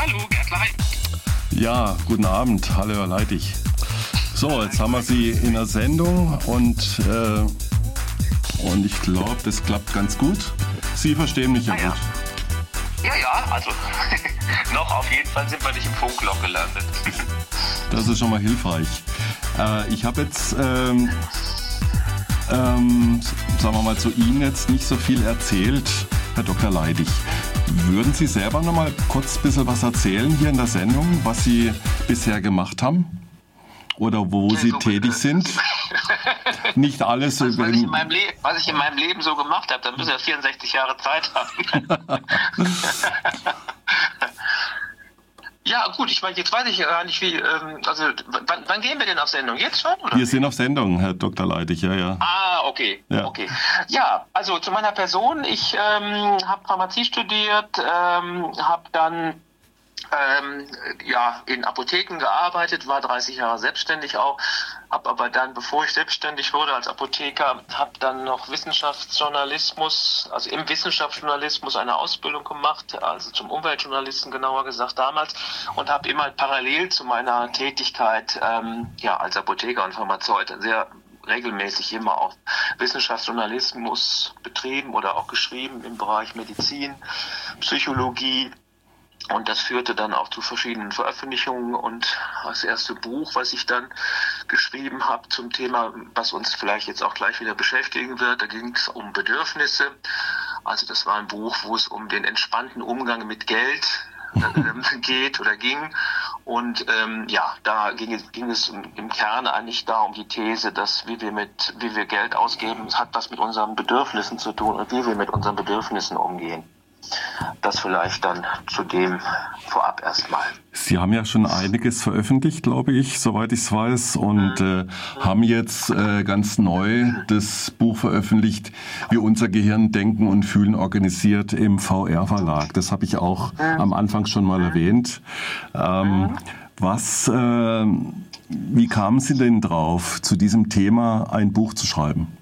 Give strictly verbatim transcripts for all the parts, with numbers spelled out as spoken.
Hallo, Gerd Leit. Ja, guten Abend. Hallo, Herr Leitig. So, jetzt haben wir Sie in der Sendung und, äh, und ich glaube, das klappt ganz gut. Sie verstehen mich ja, ja gut. Ja, ja, also noch auf jeden Fall sind wir nicht im Funkloch gelandet. Das ist schon mal hilfreich. Äh, ich habe jetzt, ähm, ähm, sagen wir mal, zu Ihnen jetzt nicht so viel erzählt, Herr Doktor Leitig. Würden Sie selber noch mal kurz ein bisschen was erzählen hier in der Sendung, was Sie bisher gemacht haben? Oder wo ja, Sie so tätig äh, sind? Nicht alles. Was, was, ich in meinem Le- was ich in meinem Leben so gemacht habe, dann müssen wir vierundsechzig Jahre Zeit haben. Ja, gut, ich meine, jetzt weiß ich ja gar nicht, wie, ähm, also, wann, wann gehen wir denn auf Sendung? Jetzt schon? Oder? Wir sind auf Sendung, Herr Doktor Leitig, ja, ja. Ah, okay, ja. okay. Ja, also zu meiner Person, ich ähm, habe Pharmazie studiert, ähm, habe dann ähm, ja, in Apotheken gearbeitet, war dreißig Jahre selbstständig auch, habe aber dann, bevor ich selbstständig wurde als Apotheker, habe dann noch Wissenschaftsjournalismus, also im Wissenschaftsjournalismus eine Ausbildung gemacht, also zum Umweltjournalisten genauer gesagt damals, und habe immer parallel zu meiner Tätigkeit ähm, ja, als Apotheker und Pharmazeut sehr regelmäßig immer auch Wissenschaftsjournalismus betrieben oder auch geschrieben im Bereich Medizin, Psychologie. Und das führte dann auch zu verschiedenen Veröffentlichungen und das erste Buch, was ich dann geschrieben habe zum Thema, was uns vielleicht jetzt auch gleich wieder beschäftigen wird, da ging es um Bedürfnisse. Also das war ein Buch, wo es um den entspannten Umgang mit Geld äh, geht oder ging. Und ähm, ja, da ging es, ging es im Kern eigentlich da um die These, dass wie wir mit, wie wir Geld ausgeben, hat was mit unseren Bedürfnissen zu tun und wie wir mit unseren Bedürfnissen umgehen. Das vielleicht dann zu dem vorab erstmal. Sie haben ja schon einiges veröffentlicht, glaube ich, soweit ich es weiß, und äh, haben jetzt äh, ganz neu das Buch veröffentlicht, wie unser Gehirn denken und fühlen organisiert im V R-Verlag. Das habe ich auch am Anfang schon mal erwähnt. Ähm, was, äh, wie kamen Sie denn drauf, zu diesem Thema ein Buch zu schreiben?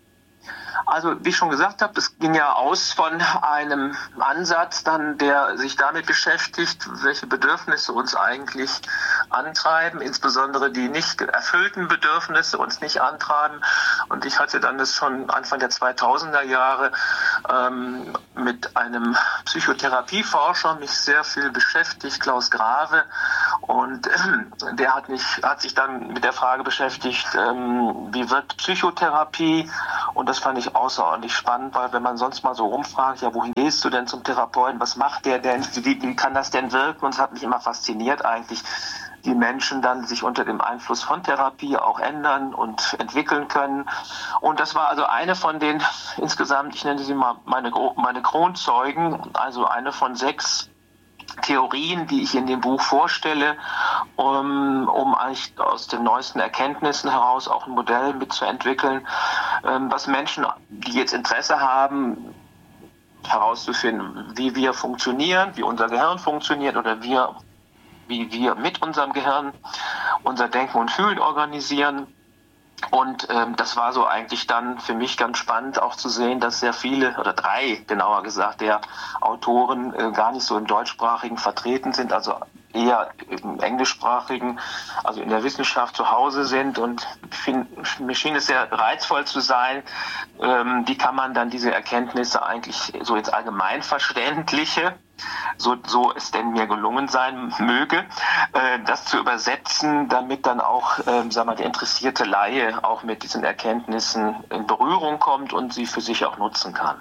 Also wie ich schon gesagt habe, es ging ja aus von einem Ansatz, dann, der sich damit beschäftigt, welche Bedürfnisse uns eigentlich antreiben, insbesondere die nicht erfüllten Bedürfnisse uns nicht antreiben. Und ich hatte dann das schon Anfang der zweitausender Jahre ähm, mit einem Psychotherapieforscher mich sehr viel beschäftigt, Klaus Grave. Und äh, der hat, mich, hat sich dann mit der Frage beschäftigt, ähm, wie wirkt Psychotherapie? Und das fand ich außerordentlich spannend, weil wenn man sonst mal so rumfragt, ja, wohin gehst du denn zum Therapeuten, was macht der denn, wie, wie kann das denn wirken? Und es hat mich immer fasziniert eigentlich, wie Menschen dann sich unter dem Einfluss von Therapie auch ändern und entwickeln können. Und das war also eine von den, insgesamt, ich nenne sie mal meine, meine Kronzeugen, also eine von sechs Theorien, die ich in dem Buch vorstelle, um, um eigentlich aus den neuesten Erkenntnissen heraus auch ein Modell mitzuentwickeln, ähm, was Menschen, die jetzt Interesse haben, herauszufinden, wie wir funktionieren, wie unser Gehirn funktioniert oder wir, wie wir mit unserem Gehirn unser Denken und Fühlen organisieren. Und ähm, das war so eigentlich dann für mich ganz spannend auch zu sehen, dass sehr viele, oder drei genauer gesagt, der Autoren äh, gar nicht so im Deutschsprachigen vertreten sind, also eher im Englischsprachigen, also in der Wissenschaft zu Hause sind. Und find, mir schien es sehr reizvoll zu sein, ähm, wie kann man dann diese Erkenntnisse eigentlich so ins Allgemeinverständliche, so, so es denn mir gelungen sein möge, äh, das zu übersetzen, damit dann auch, äh, sagen wir, der interessierte Laie auch mit diesen Erkenntnissen in Berührung kommt und sie für sich auch nutzen kann.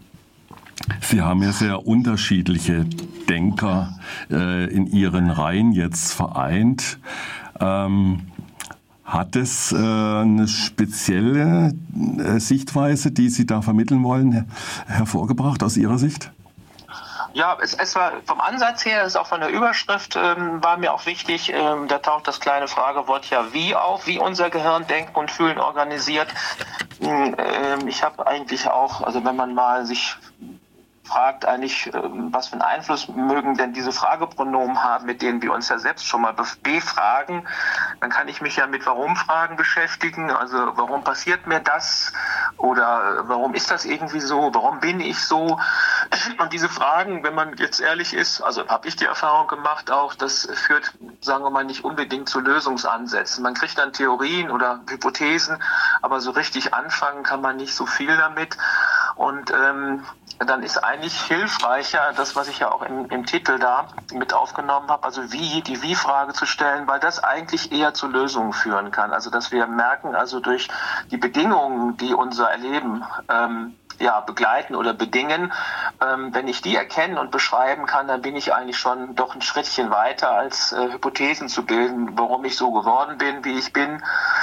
Sie haben ja sehr unterschiedliche Denker äh, in Ihren Reihen jetzt vereint. Ähm, hat es äh, eine spezielle äh, Sichtweise, die Sie da vermitteln wollen, her- hervorgebracht aus Ihrer Sicht? Ja, es, es war vom Ansatz her, es ist auch von der Überschrift, ähm, war mir auch wichtig, ähm, da taucht das kleine Fragewort ja wie auf, wie unser Gehirn denken und fühlen organisiert. Ähm, ich habe eigentlich auch, also wenn man mal sich fragt eigentlich, was für einen Einfluss mögen denn diese Fragepronomen haben, mit denen wir uns ja selbst schon mal befragen. Dann kann ich mich ja mit Warum-Fragen beschäftigen. Also warum passiert mir das? Oder warum ist das irgendwie so? Warum bin ich so? Und diese Fragen, wenn man jetzt ehrlich ist, also habe ich die Erfahrung gemacht auch, das führt, sagen wir mal, nicht unbedingt zu Lösungsansätzen. Man kriegt dann Theorien oder Hypothesen, aber so richtig anfangen kann man nicht so viel damit. Und ähm, dann ist eigentlich hilfreicher, das, was ich ja auch im, im Titel da mit aufgenommen habe, also wie, die Wie-Frage zu stellen, weil das eigentlich eher zu Lösungen führen kann. Also dass wir merken, also durch die Bedingungen, die unser Erleben ähm, ja, begleiten oder bedingen, ähm, wenn ich die erkennen und beschreiben kann, dann bin ich eigentlich schon doch ein Schrittchen weiter, als äh, Hypothesen zu bilden, warum ich so geworden bin, wie ich bin.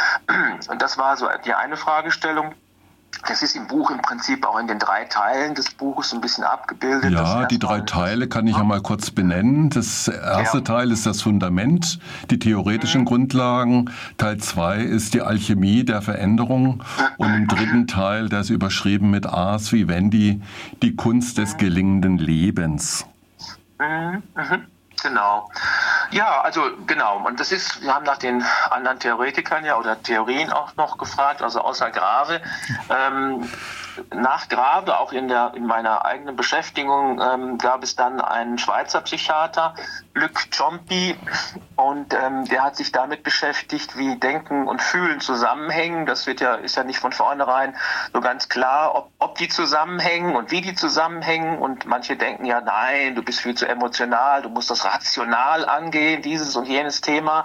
Und das war so die eine Fragestellung. Das ist im Buch im Prinzip auch in den drei Teilen des Buches ein bisschen abgebildet. Ja, die drei Teile kann ich ja mal kurz benennen. Das erste ja. Teil ist das Fundament, die theoretischen mhm. Grundlagen. Teil zwei ist die Alchemie der Veränderung. Und im dritten Teil, der ist überschrieben mit Ars Vivendi, die Kunst des gelingenden Lebens. Mhm. Mhm. Genau. Ja, also genau. Und das ist, wir haben nach den anderen Theoretikern ja oder Theorien auch noch gefragt, also außer Grave. Ähm, nach Grave, auch in der in meiner eigenen Beschäftigung, ähm, gab es dann einen Schweizer Psychiater, Luc Ciompi, und ähm, der hat sich damit beschäftigt, wie Denken und Fühlen zusammenhängen. Das wird ja, ist ja nicht von vornherein so ganz klar, ob, ob die zusammenhängen und wie die zusammenhängen. Und manche denken ja, nein, du bist viel zu emotional, du musst das rational angehen, dieses und jenes Thema.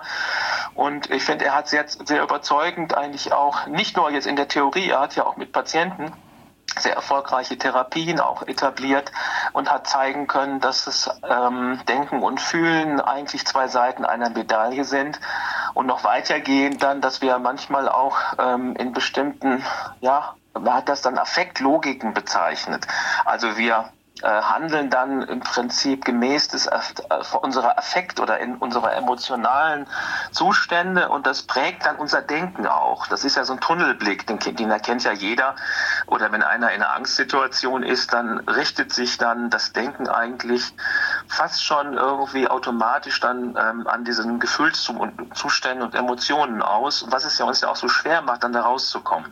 Und ich finde, er hat sehr, sehr überzeugend eigentlich auch, nicht nur jetzt in der Theorie, er hat ja auch mit Patienten sehr erfolgreiche Therapien auch etabliert und hat zeigen können, dass es ähm, Denken und Fühlen eigentlich zwei Seiten einer Medaille sind. Und noch weitergehend dann, dass wir manchmal auch ähm, in bestimmten, ja, man hat das dann Affektlogiken bezeichnet. Also wir äh, handeln dann im Prinzip gemäß des äh, unserer Affekt oder in unserer emotionalen Zustände, und das prägt dann unser Denken auch. Das ist ja so ein Tunnelblick, den, den erkennt ja jeder. Oder wenn einer in einer Angstsituation ist, dann richtet sich dann das Denken eigentlich fast schon irgendwie automatisch dann ähm, an diesen Gefühlszuständen und Emotionen aus, was es ja uns ja auch so schwer macht, dann da rauszukommen.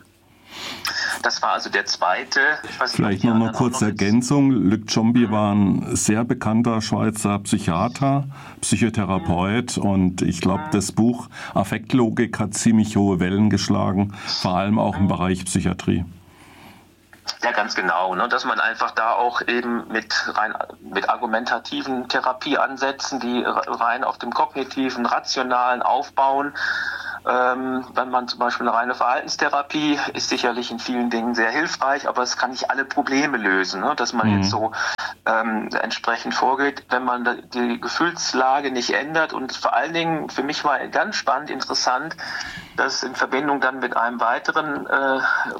Das war also der zweite. Ich weiß Vielleicht noch eine kurze Ergänzung. Luc Ciompi war ein sehr bekannter Schweizer Psychiater, Psychotherapeut, und ich glaube, das Buch Affektlogik hat ziemlich hohe Wellen geschlagen, vor allem auch im Bereich Psychiatrie. Ja, ganz genau, ne? Dass man einfach da auch eben mit rein mit argumentativen Therapieansätzen, die rein auf dem kognitiven, rationalen aufbauen. Ähm, wenn man zum Beispiel eine reine Verhaltenstherapie ist sicherlich in vielen Dingen sehr hilfreich, aber es kann nicht alle Probleme lösen, ne? Dass man mhm. jetzt so ähm, entsprechend vorgeht, wenn man die Gefühlslage nicht ändert. Und vor allen Dingen, für mich war ganz spannend, interessant, dass in Verbindung dann mit einem weiteren äh,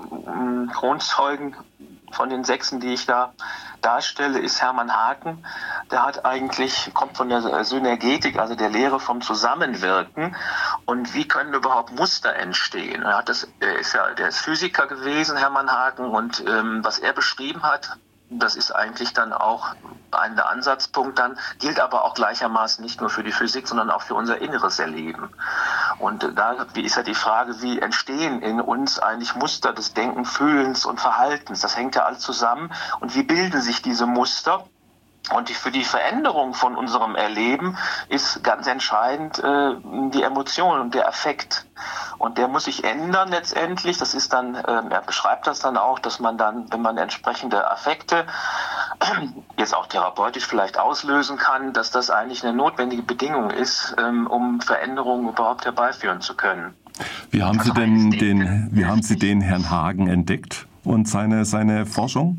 Kronzeugen von den Sechsen, die ich da darstelle, ist Hermann Haken. Der hat eigentlich, kommt von der Synergetik, also der Lehre vom Zusammenwirken. Und wie können überhaupt Muster entstehen? Er hat das, er ist ja, der ist Physiker gewesen, Hermann Haken, und ähm, was er beschrieben hat, das ist eigentlich dann auch ein Ansatzpunkt dann, gilt aber auch gleichermaßen nicht nur für die Physik, sondern auch für unser inneres Erleben. Und da ist ja die Frage, wie entstehen in uns eigentlich Muster des Denken, Fühlens und Verhaltens? Das hängt ja alles zusammen. Und wie bilden sich diese Muster? Und für die Veränderung von unserem Erleben ist ganz entscheidend äh, die Emotion und der Affekt. Und der muss sich ändern letztendlich. Das ist dann, äh, er beschreibt das dann auch, dass man dann, wenn man entsprechende Affekte äh, jetzt auch therapeutisch vielleicht auslösen kann, dass das eigentlich eine notwendige Bedingung ist, ähm, um Veränderungen überhaupt herbeiführen zu können. Wie haben Sie denn den, wie haben Sie den Herrn Hagen entdeckt und seine, seine Forschung?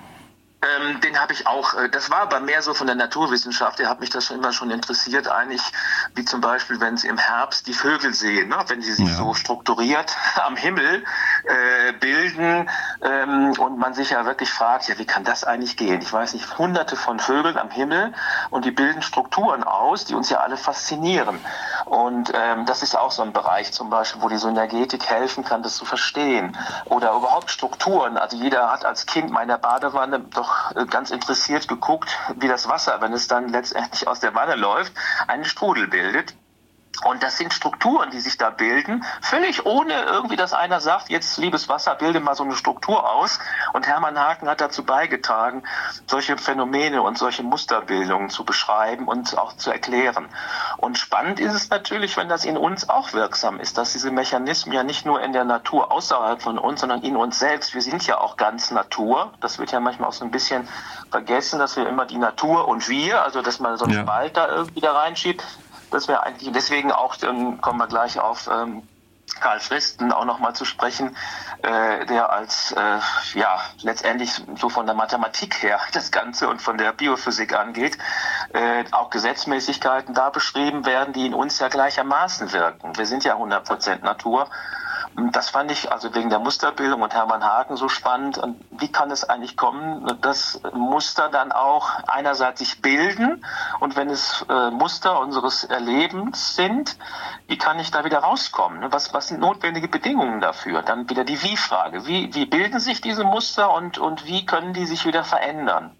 Ähm, den habe ich auch, äh, das war aber mehr so von der Naturwissenschaft, der hat mich das schon immer schon interessiert, eigentlich wie zum Beispiel, wenn Sie im Herbst die Vögel sehen, ne? Wenn sie sich ja. so strukturiert am Himmel äh, bilden ähm, und man sich ja wirklich fragt, ja, wie kann das eigentlich gehen? Ich weiß nicht, hunderte von Vögeln am Himmel und die bilden Strukturen aus, die uns ja alle faszinieren. Und ähm, das ist auch so ein Bereich zum Beispiel, wo die Synergetik helfen kann, das zu verstehen. Oder überhaupt Strukturen. Also jeder hat als Kind meiner Badewanne doch ganz interessiert geguckt, wie das Wasser, wenn es dann letztendlich aus der Wanne läuft, einen Strudel bildet. Und das sind Strukturen, die sich da bilden, völlig ohne irgendwie, dass einer sagt, jetzt liebes Wasser, bilde mal so eine Struktur aus. Und Hermann Haken hat dazu beigetragen, solche Phänomene und solche Musterbildungen zu beschreiben und auch zu erklären. Und spannend ist es natürlich, wenn das in uns auch wirksam ist, dass diese Mechanismen ja nicht nur in der Natur außerhalb von uns, sondern in uns selbst, wir sind ja auch ganz Natur. Das wird ja manchmal auch so ein bisschen vergessen, dass wir immer die Natur und wir, also dass man so einen ja. Spalt da irgendwie da reinschiebt. Das wäre eigentlich, deswegen auch, dann kommen wir gleich auf ähm, Karl Friston auch nochmal zu sprechen, äh, der als, äh, ja, letztendlich so von der Mathematik her das Ganze und von der Biophysik angeht, äh, auch Gesetzmäßigkeiten da beschrieben werden, die in uns ja gleichermaßen wirken. Wir sind ja hundert Prozent Natur. Das fand ich also wegen der Musterbildung und Hermann Haken so spannend. Und wie kann es eigentlich kommen, dass Muster dann auch einerseits sich bilden und wenn es äh, Muster unseres Erlebens sind, wie kann ich da wieder rauskommen? Was, was sind notwendige Bedingungen dafür? Dann wieder die Wie-Frage. Wie, wie bilden sich diese Muster und, und wie können die sich wieder verändern?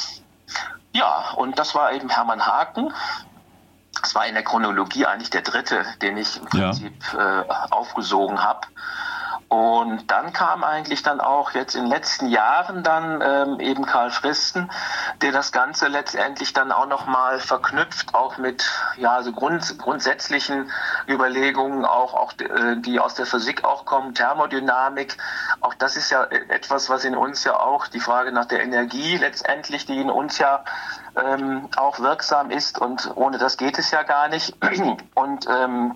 Ja, und das war eben Hermann Haken. Das war in der Chronologie eigentlich der dritte, den ich im Prinzip ja. äh, aufgesogen habe. Und dann kam eigentlich dann auch jetzt in den letzten Jahren dann ähm, eben Karl Friston, der das Ganze letztendlich dann auch nochmal verknüpft, auch mit ja also grund, grundsätzlichen Überlegungen, auch, auch äh, die aus der Physik auch kommen, Thermodynamik. Auch das ist ja etwas, was in uns ja auch, die Frage nach der Energie letztendlich, die in uns ja ähm, auch wirksam ist und ohne das geht es ja gar nicht. Und ähm,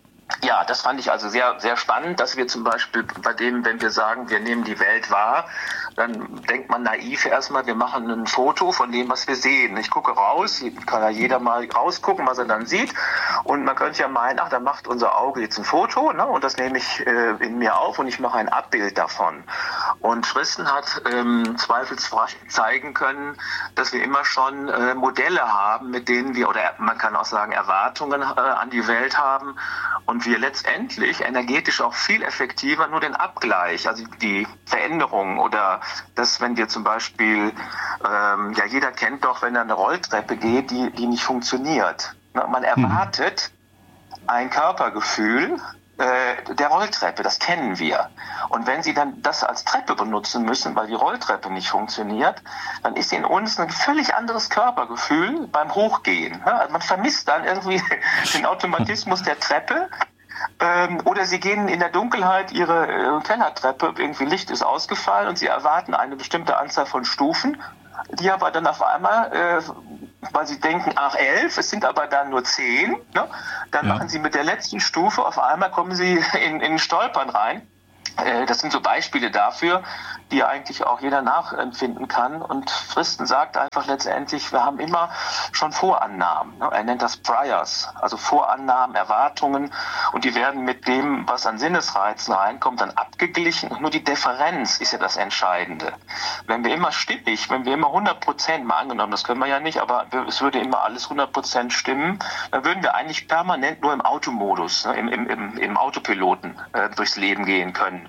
ja, das fand ich also sehr, sehr spannend, dass wir zum Beispiel bei dem, wenn wir sagen, wir nehmen die Welt wahr, dann denkt man naiv erstmal, wir machen ein Foto von dem, was wir sehen. Ich gucke raus, kann ja jeder mal rausgucken, was er dann sieht. Und man könnte ja meinen, ach, da macht unser Auge jetzt ein Foto, ne? Und das nehme ich äh, in mir auf und ich mache ein Abbild davon. Und Friston hat ähm, zweifelsfrei zeigen können, dass wir immer schon äh, Modelle haben, mit denen wir, oder man kann auch sagen, Erwartungen äh, an die Welt haben. Und wir letztendlich energetisch auch viel effektiver nur den Abgleich, also die Veränderung oder das, wenn wir zum Beispiel, ähm, ja jeder kennt doch, wenn er eine Rolltreppe geht, die, die nicht funktioniert. Man erwartet ein Körpergefühl äh, der Rolltreppe, das kennen wir. Und wenn Sie dann das als Treppe benutzen müssen, weil die Rolltreppe nicht funktioniert, dann ist in uns ein völlig anderes Körpergefühl beim Hochgehen. Also man vermisst dann irgendwie den Automatismus der Treppe. Ähm, oder Sie gehen in der Dunkelheit Ihre äh, Kellertreppe, irgendwie Licht ist ausgefallen und Sie erwarten eine bestimmte Anzahl von Stufen, die aber dann auf einmal, äh, weil Sie denken, ach elf, es sind aber dann nur zehn, ne? Dann ja. machen Sie mit der letzten Stufe, auf einmal kommen Sie in, in Stolpern rein. Das sind so Beispiele dafür, die eigentlich auch jeder nachempfinden kann. Und Friston sagt einfach letztendlich, wir haben immer schon Vorannahmen. Er nennt das Priors, also Vorannahmen, Erwartungen. Und die werden mit dem, was an Sinnesreizen reinkommt, dann abgeglichen. Und nur die Differenz ist ja das Entscheidende. Wenn wir immer stimmig, wenn wir immer hundert Prozent, mal angenommen, das können wir ja nicht, aber es würde immer alles hundert Prozent stimmen, dann würden wir eigentlich permanent nur im Automodus, im, im, im, im Autopiloten äh, durchs Leben gehen können.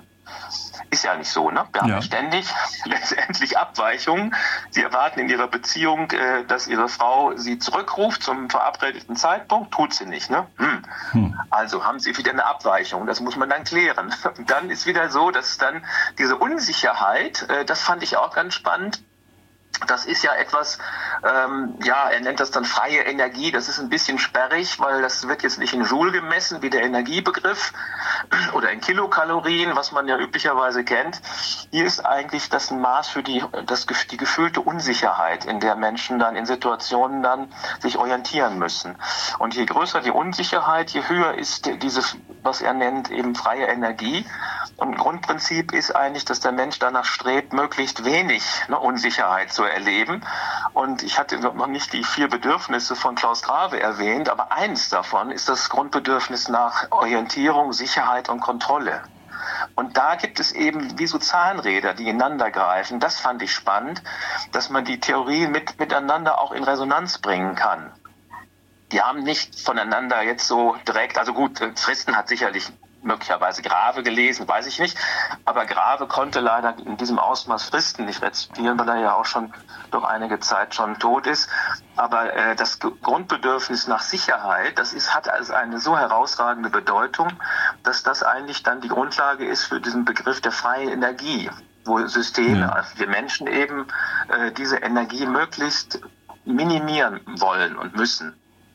Ist ja nicht so, ne? Wir haben ja ständig letztendlich Abweichungen. Sie erwarten in Ihrer Beziehung, äh, dass Ihre Frau Sie zurückruft zum verabredeten Zeitpunkt. Tut sie nicht, ne? Hm. Hm. Also haben Sie wieder eine Abweichung. Das muss man dann klären. Und dann ist wieder so, dass dann diese Unsicherheit, äh, das fand ich auch ganz spannend. Das ist ja etwas, ähm, ja, er nennt das dann freie Energie. Das ist ein bisschen sperrig, weil das wird jetzt nicht in Joule gemessen, wie der Energiebegriff oder in Kilokalorien, was man ja üblicherweise kennt. Hier ist eigentlich das ein Maß für die, das, die gefühlte Unsicherheit, in der Menschen dann in Situationen dann sich orientieren müssen. Und je größer die Unsicherheit, je höher ist dieses, was er nennt, eben freie Energie. Und Grundprinzip ist eigentlich, dass der Mensch danach strebt, möglichst wenig ne, Unsicherheit zu erleben. Und ich hatte noch nicht die vier Bedürfnisse von Klaus Grave erwähnt, aber eins davon ist das Grundbedürfnis nach Orientierung, Sicherheit und Kontrolle. Und da gibt es eben wie so Zahnräder, die ineinander greifen. Das fand ich spannend, dass man die Theorien mit, miteinander auch in Resonanz bringen kann. Die haben nicht voneinander jetzt so direkt, also gut, Friston hat sicherlich möglicherweise Grave gelesen, weiß ich nicht. Aber Grave konnte leider in diesem Ausmaß Fristen nicht rezipieren, weil er ja auch schon durch einige Zeit schon tot ist. Aber äh, das Grundbedürfnis nach Sicherheit, das ist, hat also eine so herausragende Bedeutung, dass das eigentlich dann die Grundlage ist für diesen Begriff der freien Energie, wo Systeme, ja. also wir Menschen eben äh, diese Energie möglichst minimieren wollen und müssen.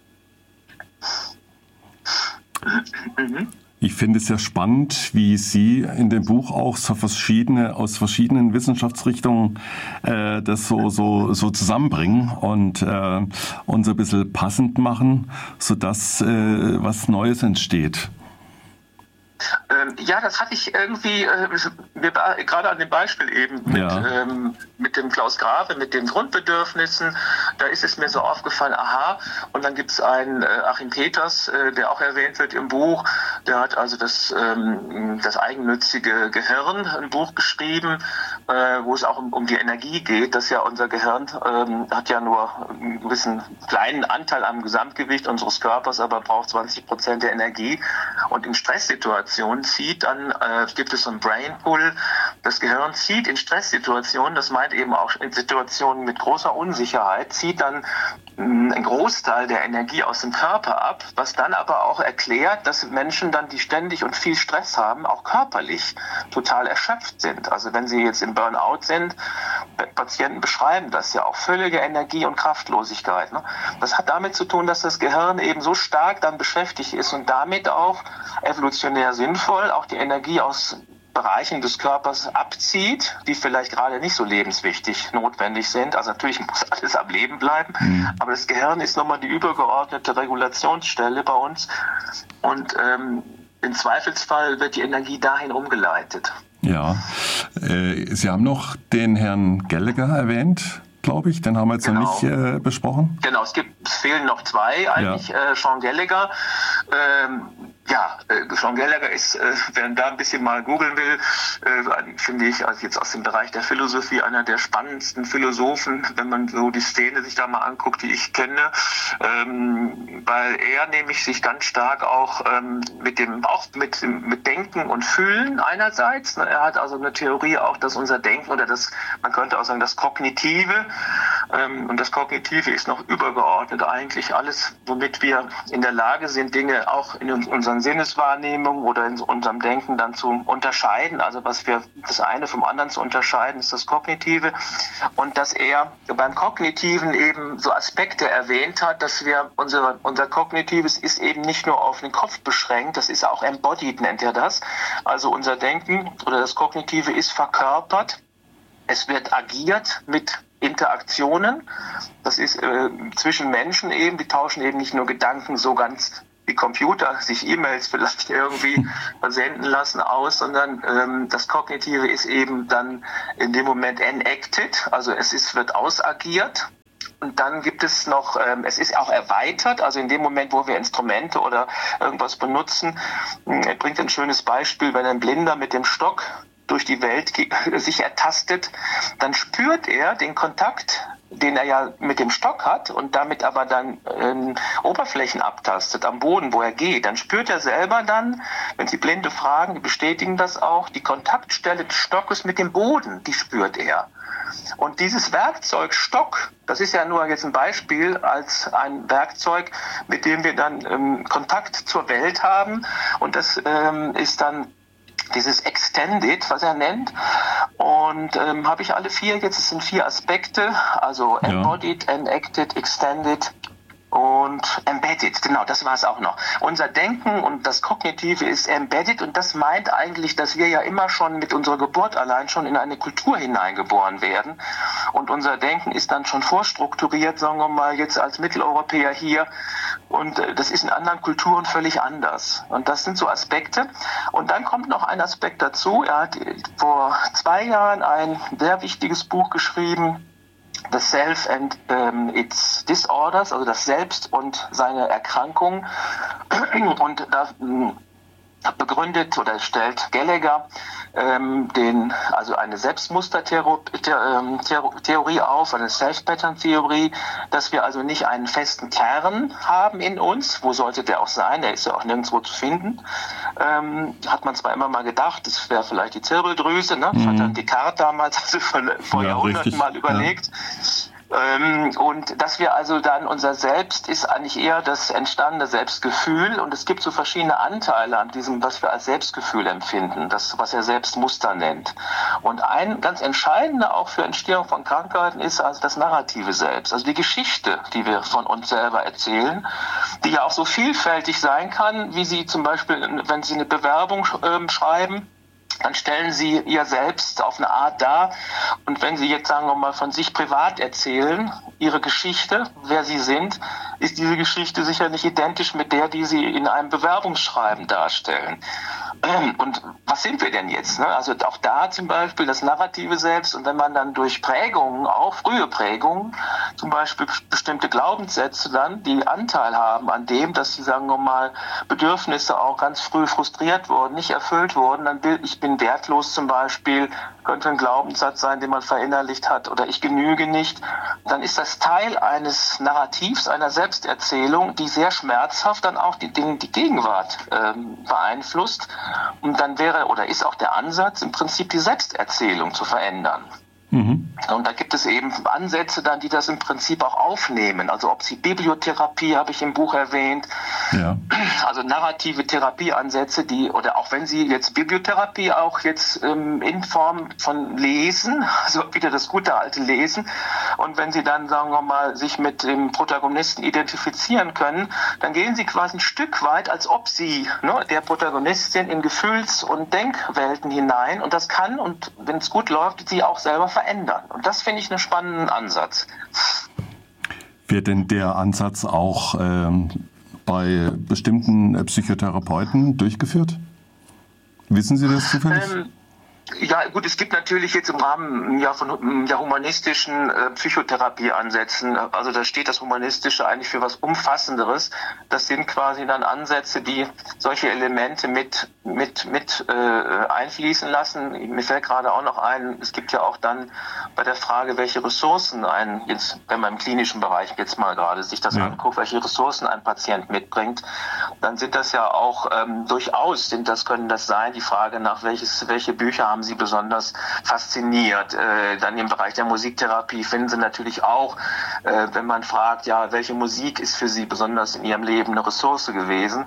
Mhm. Ich finde es sehr spannend, wie Sie in dem Buch auch so verschiedene, aus verschiedenen Wissenschaftsrichtungen äh, das so, so, so zusammenbringen und äh, uns ein bisschen passend machen, sodass äh, was Neues entsteht. Ähm, ja, das hatte ich irgendwie, äh, gerade an dem Beispiel eben mit, ja. ähm, mit dem Klaus Grave, mit den Grundbedürfnissen, da ist es mir so aufgefallen, aha, und dann gibt es einen äh, Achim Peters, äh, der auch erwähnt wird im Buch, der hat also das, ähm, das eigennützige Gehirn, ein Buch geschrieben, äh, wo es auch um, um die Energie geht, dass ja unser Gehirn ähm, hat ja nur einen gewissen kleinen Anteil am Gesamtgewicht unseres Körpers, aber braucht zwanzig Prozent der Energie, und in Stresssituationen zieht, dann äh, gibt es so einen Brain Pull. Das Gehirn zieht in Stresssituationen, das meint eben auch in Situationen mit großer Unsicherheit, zieht dann mh, einen Großteil der Energie aus dem Körper ab, was dann aber auch erklärt, dass Menschen dann, die ständig und viel Stress haben, auch körperlich total erschöpft sind. Also wenn sie jetzt im Burnout sind, Patienten beschreiben das ja auch, völlige Energie- und Kraftlosigkeit. Ne? Das hat damit zu tun, dass das Gehirn eben so stark dann beschäftigt ist und damit auch evolutionär sinnvoll auch die Energie aus Bereichen des Körpers abzieht, die vielleicht gerade nicht so lebenswichtig notwendig sind. Also natürlich muss alles am Leben bleiben, mhm. aber das Gehirn ist nochmal die übergeordnete Regulationsstelle bei uns, und ähm, im Zweifelsfall wird die Energie dahin umgeleitet. Ja, äh, Sie haben noch den Herrn Gallagher erwähnt, glaube ich, den haben wir jetzt genau. noch nicht äh, besprochen. Genau, es gibt, es fehlen noch zwei eigentlich, ja. äh, Sean Gallagher. Ähm, ja, äh, Sean Gallagher ist, äh, wer da ein bisschen mal googeln will, äh, finde ich, also jetzt aus dem Bereich der Philosophie, einer der spannendsten Philosophen, wenn man so die Szene sich da mal anguckt, die ich kenne, ähm, weil er nämlich sich ganz stark auch ähm, mit dem, auch mit, mit Denken und Fühlen einerseits, ne, er hat also eine Theorie auch, dass unser Denken oder das, man könnte auch sagen, das Kognitive, ähm, und das Kognitive ist noch übergeordnet eigentlich alles, womit wir in der Lage sind, Dinge auch in unseren Sinneswahrnehmungen oder in unserem Denken dann zu unterscheiden. Also was wir, das eine vom anderen zu unterscheiden, ist das Kognitive. Und dass er beim Kognitiven eben so Aspekte erwähnt hat, dass wir unser, unser Kognitives ist eben nicht nur auf den Kopf beschränkt, das ist auch embodied, nennt er das. Also unser Denken oder das Kognitive ist verkörpert. Es wird agiert mit Interaktionen. Das ist äh, zwischen Menschen eben, die tauschen eben nicht nur Gedanken so ganz wie Computer sich E-Mails vielleicht irgendwie versenden lassen aus, sondern ähm, das Kognitive ist eben dann in dem Moment enacted, also es ist, wird ausagiert. Und dann gibt es noch, ähm, es ist auch erweitert, also in dem Moment, wo wir Instrumente oder irgendwas benutzen, er bringt ein schönes Beispiel, wenn ein Blinder mit dem Stock durch die Welt sich ertastet, dann spürt er den Kontakt, den er ja mit dem Stock hat und damit aber dann ähm, Oberflächen abtastet am Boden, wo er geht. Dann spürt er selber dann, wenn Sie Blinde fragen, die bestätigen das auch, die Kontaktstelle des Stockes mit dem Boden, die spürt er. Und dieses Werkzeug Stock, das ist ja nur jetzt ein Beispiel als ein Werkzeug, mit dem wir dann ähm, Kontakt zur Welt haben, und das ähm, ist dann dieses Extended, was er nennt. Und ähm, habe ich alle vier, jetzt es sind vier Aspekte, also ja. Embodied, Enacted, Extended und Embedded, genau, das war es auch noch. Unser Denken und das Kognitive ist embedded, und das meint eigentlich, dass wir ja immer schon mit unserer Geburt allein schon in eine Kultur hineingeboren werden. Und unser Denken ist dann schon vorstrukturiert, sagen wir mal, jetzt als Mitteleuropäer hier. Und äh, das ist in anderen Kulturen völlig anders. Und das sind so Aspekte. Und dann kommt noch ein Aspekt dazu. Er hat vor zwei Jahren ein sehr wichtiges Buch geschrieben, The Self and um, its Disorders, also das Selbst und seine Erkrankungen. Und da begründet oder stellt Gallagher ähm, den, also eine Selbstmustertheorie auf, eine Self-Pattern-Theorie, dass wir also nicht einen festen Kern haben in uns. Wo sollte der auch sein? Der ist ja auch nirgendwo zu finden. Ähm, hat man zwar immer mal gedacht, das wäre vielleicht die Zirbeldrüse, ne? Das mhm. hat dann Descartes damals also vor, vor ja, Jahrhunderten richtig. mal überlegt. Ja. Ähm, und dass wir also dann, unser Selbst ist eigentlich eher das entstandene Selbstgefühl, und es gibt so verschiedene Anteile an diesem, was wir als Selbstgefühl empfinden, das, was er Selbstmuster nennt. Und ein ganz entscheidender auch für Entstehung von Krankheiten ist also das narrative Selbst, also die Geschichte, die wir von uns selber erzählen, die ja auch so vielfältig sein kann, wie Sie zum Beispiel, wenn Sie eine Bewerbung äh, schreiben, dann stellen Sie ihr selbst auf eine Art dar. Und wenn Sie jetzt, sagen wir mal, von sich privat erzählen, Ihre Geschichte, wer Sie sind, ist diese Geschichte sicher nicht identisch mit der, die Sie in einem Bewerbungsschreiben darstellen. Und was sind wir denn jetzt? Also auch da zum Beispiel das narrative Selbst. Und wenn man dann durch Prägungen, auch frühe Prägungen, zum Beispiel bestimmte Glaubenssätze dann, die Anteil haben an dem, dass sie, sagen wir mal, Bedürfnisse auch ganz früh frustriert wurden, nicht erfüllt wurden, dann will ich bin wertlos zum Beispiel, könnte ein Glaubenssatz sein, den man verinnerlicht hat, oder ich genüge nicht, dann ist das Teil eines Narrativs, einer Selbsterzählung, die sehr schmerzhaft dann auch die Dinge, die Gegenwart ähm, beeinflusst. Und dann wäre oder ist auch der Ansatz, im Prinzip die Selbsterzählung zu verändern. Mhm. Und da gibt es eben Ansätze dann, die das im Prinzip auch aufnehmen. Also ob sie Bibliotherapie, habe ich im Buch erwähnt, ja. Also narrative Therapieansätze, die, oder auch wenn Sie jetzt Bibliotherapie auch jetzt ähm, in Form von Lesen, also wieder das gute alte Lesen, und wenn Sie dann, sagen wir mal, sich mit dem Protagonisten identifizieren können, dann gehen Sie quasi ein Stück weit, als ob Sie, ne, der Protagonistin in Gefühls- und Denkwelten hinein, und das kann, und wenn es gut läuft, Sie auch selber verändern. Und das finde ich einen spannenden Ansatz. Wird denn der Ansatz auch ähm, bei bestimmten Psychotherapeuten durchgeführt? Wissen Sie das zufällig? Ähm, Ja, gut, es gibt natürlich jetzt im Rahmen ja, von ja, humanistischen äh, Psychotherapieansätzen, also da steht das Humanistische eigentlich für was Umfassenderes. Das sind quasi dann Ansätze, die solche Elemente mit mit mit äh, einfließen lassen. Mir fällt gerade auch noch ein, es gibt ja auch dann bei der Frage, welche Ressourcen ein, jetzt wenn man im klinischen Bereich jetzt mal gerade sich das ja. anguckt, welche Ressourcen ein Patient mitbringt, dann sind das ja auch ähm, durchaus, sind das können das sein, die Frage nach welches welche Bücher haben Sie besonders fasziniert. Äh, dann im Bereich der Musiktherapie finden Sie natürlich auch, äh, wenn man fragt, ja, welche Musik ist für Sie besonders in Ihrem Leben eine Ressource gewesen?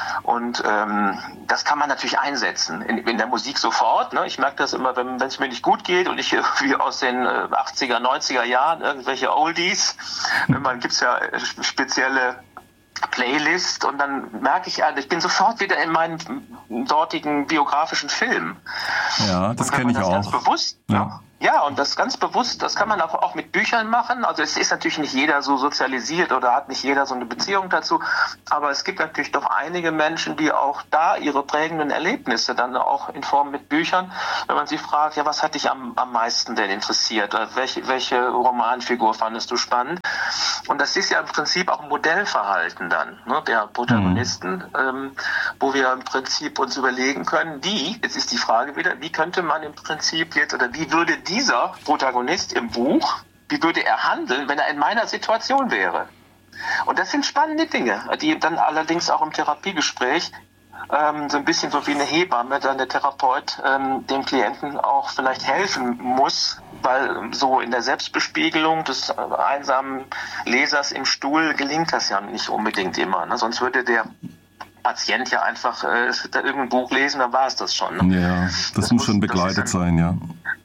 Und ähm, das kann man natürlich einsetzen. In, in der Musik sofort. Ne? Ich merke das immer, wenn es mir nicht gut geht und ich irgendwie aus den äh, achtziger, neunziger Jahren irgendwelche Oldies, man gibt es ja spezielle Playlist, und dann merke ich, ich bin sofort wieder in meinem dortigen biografischen Film. Ja, das kenne ich das auch. Ganz bewusst, ja. Ja, und das ganz bewusst, das kann man auch, auch mit Büchern machen. Also es ist natürlich nicht jeder so sozialisiert oder hat nicht jeder so eine Beziehung dazu, aber es gibt natürlich doch einige Menschen, die auch da ihre prägenden Erlebnisse dann auch in Form mit Büchern, wenn man sie fragt, ja, was hat dich am, am meisten denn interessiert? Oder welche, welche Romanfigur fandest du spannend? Und das ist ja im Prinzip auch ein Modellverhalten dann, ne, der Protagonisten, mhm. ähm, wo wir im Prinzip uns überlegen können, wie, jetzt ist die Frage wieder, wie könnte man im Prinzip jetzt, oder wie würde dieser Protagonist im Buch, wie würde er handeln, wenn er in meiner Situation wäre? Und das sind spannende Dinge, die dann allerdings auch im Therapiegespräch ähm, so ein bisschen so wie eine Hebamme, dann der Therapeut ähm, dem Klienten auch vielleicht helfen muss, weil so in der Selbstbespiegelung des äh, einsamen Lesers im Stuhl gelingt das ja nicht unbedingt immer. Ne? Sonst würde der Patient ja einfach äh, da irgendein Buch lesen, dann war es das schon. Ne? Ja, das, das muss schon begleitet sein, ja.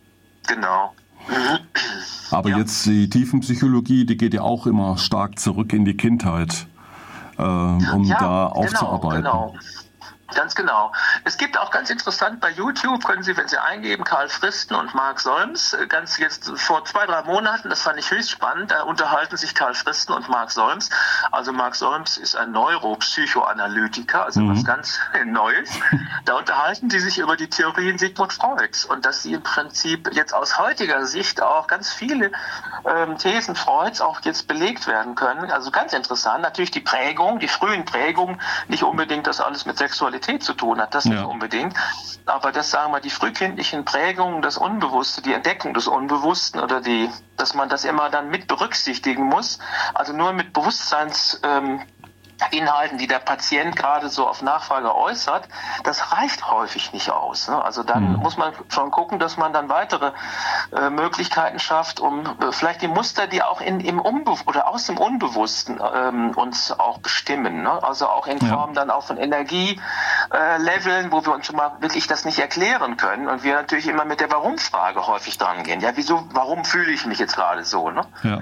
Genau. Aber ja. Jetzt die Tiefenpsychologie, die geht ja auch immer stark zurück in die Kindheit, äh, um ja, da aufzuarbeiten. Genau, genau. Ganz genau. Es gibt auch ganz interessant bei YouTube, können Sie, wenn Sie eingeben, Karl Fristen und Mark Solms, ganz jetzt vor zwei, drei Monaten, das fand ich höchst spannend, da unterhalten sich Karl Fristen und Mark Solms. Also Mark Solms ist ein Neuropsychoanalytiker, also mhm. was ganz Neues. Da unterhalten die sich über die Theorien Sigmund Freuds und dass sie im Prinzip jetzt aus heutiger Sicht auch ganz viele ähm, Thesen Freuds auch jetzt belegt werden können. Also ganz interessant. Natürlich die Prägung, die frühen Prägungen, nicht unbedingt das alles mit Sexualität Sexualität zu tun hat, das ja. nicht unbedingt. Aber das, sagen wir, die frühkindlichen Prägungen, das Unbewusste, die Entdeckung des Unbewussten oder die, dass man das immer dann mit berücksichtigen muss, also nur mit Bewusstseins, ähm, Inhalten, die der Patient gerade so auf Nachfrage äußert, das reicht häufig nicht aus. Ne? Also dann mhm. muss man schon gucken, dass man dann weitere äh, Möglichkeiten schafft, um äh, vielleicht die Muster, die auch in, im Unbe- oder aus dem Unbewussten ähm, uns auch bestimmen. Ne? Also auch in Form ja. dann auch von Energieleveln, äh, wo wir uns schon mal wirklich das nicht erklären können und wir natürlich immer mit der Warum-Frage häufig dran gehen. Ja, wieso, warum fühle ich mich jetzt gerade so? Ne? Ja.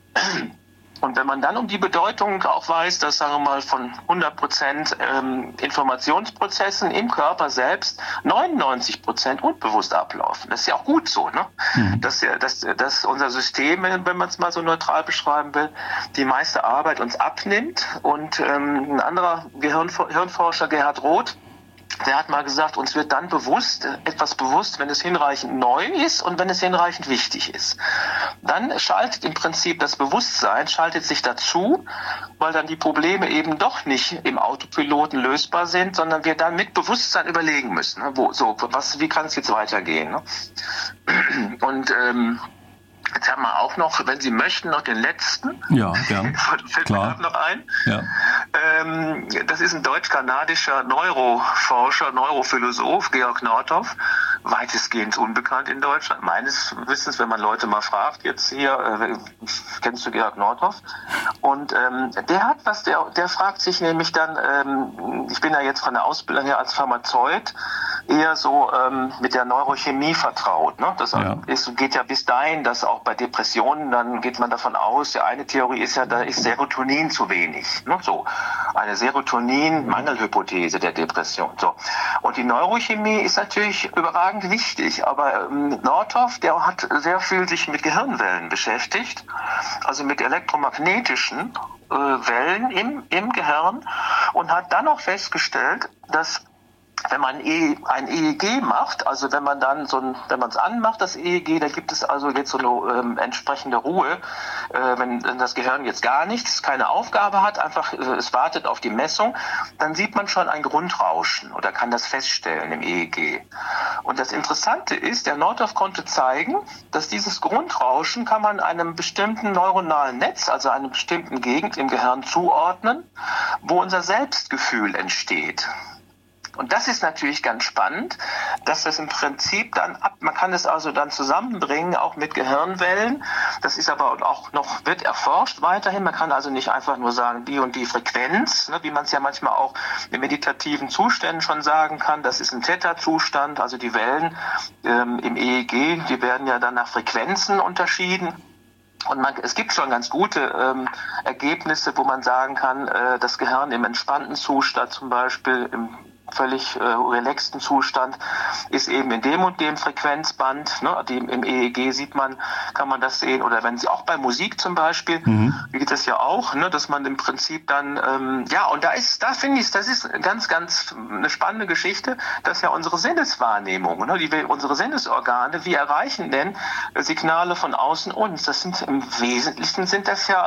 Und wenn man dann um die Bedeutung auch weiß, dass, sagen wir mal, von hundert Prozent ähm, Informationsprozessen im Körper selbst neunundneunzig Prozent unbewusst ablaufen. Das ist ja auch gut so, ne? Mhm. Dass, ja, dass, dass unser System, wenn man es mal so neutral beschreiben will, die meiste Arbeit uns abnimmt. Und ähm, ein anderer Gehirnf- Hirnforscher, Gerhard Roth, der hat mal gesagt, uns wird dann bewusst, etwas bewusst, wenn es hinreichend neu ist und wenn es hinreichend wichtig ist. Dann schaltet im Prinzip das Bewusstsein, schaltet sich dazu, weil dann die Probleme eben doch nicht im Autopiloten lösbar sind, sondern wir dann mit Bewusstsein überlegen müssen, ne? Wo, so, was, wie kann es jetzt weitergehen? Ne? Und ähm, jetzt haben wir auch noch, wenn Sie möchten, noch den letzten. Ja, gern. Fällt Klar. mir noch ein. Ja. Ähm, das ist ein deutsch-kanadischer Neuroforscher, Neurophilosoph, Georg Nordhoff. Weitestgehend unbekannt in Deutschland. Meines Wissens, wenn man Leute mal fragt, jetzt hier, äh, kennst du Georg Nordhoff? Und ähm, der hat was, der, der fragt sich nämlich dann, ähm, ich bin ja jetzt von der Ausbildung her als Pharmazeut eher so ähm, mit der Neurochemie vertraut. Ne? Das ja. ist, geht ja bis dahin, dass auch bei Depressionen, dann geht man davon aus, ja, eine Theorie ist ja, da ist Serotonin zu wenig. Ne? So, eine Serotonin-Mangelhypothese der Depression. So. Und die Neurochemie ist natürlich überragend wichtig, aber ähm, Nordhoff, der hat sehr viel sich mit Gehirnwellen beschäftigt, also mit elektromagnetischen äh, Wellen im, im Gehirn und hat dann auch festgestellt, dass wenn man ein E E G macht, also wenn man dann so ein, wenn man es anmacht, das E E G, da gibt es also jetzt so eine ähm, entsprechende Ruhe, äh, wenn, wenn das Gehirn jetzt gar nichts, keine Aufgabe hat, einfach äh, es wartet auf die Messung, dann sieht man schon ein Grundrauschen oder kann das feststellen im E E G. Und das Interessante ist, der Nordhoff konnte zeigen, dass dieses Grundrauschen kann man einem bestimmten neuronalen Netz, also einer bestimmten Gegend im Gehirn zuordnen, wo unser Selbstgefühl entsteht. Und das ist natürlich ganz spannend, dass das im Prinzip dann ab, man kann es also dann zusammenbringen, auch mit Gehirnwellen. Das ist aber auch noch, wird erforscht weiterhin. Man kann also nicht einfach nur sagen, die und die Frequenz, ne, wie man es ja manchmal auch in meditativen Zuständen schon sagen kann. Das ist ein Theta-Zustand, also die Wellen ähm, im E E G, die werden ja dann nach Frequenzen unterschieden. Und man, es gibt schon ganz gute ähm, Ergebnisse, wo man sagen kann, äh, das Gehirn im entspannten Zustand zum Beispiel, im völlig äh, relaxten Zustand ist eben in dem und dem Frequenzband, ne, die, im E E G sieht man, kann man das sehen, oder wenn Sie auch bei Musik zum Beispiel, mhm. geht das ja auch, ne, dass man im Prinzip dann, ähm, ja, und da ist, da finde ich, das ist ganz, ganz eine spannende Geschichte, dass ja unsere Sinneswahrnehmung, ne, die wir, unsere Sinnesorgane, wie erreichen denn Signale von außen uns? Das sind im Wesentlichen sind das ja